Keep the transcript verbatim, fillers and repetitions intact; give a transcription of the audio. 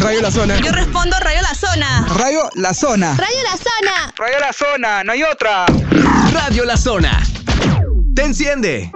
Radio La Zona. Yo respondo Radio La Zona. Radio La Zona. Radio La Zona. Radio La Zona, no hay otra. Radio La Zona. Te enciende.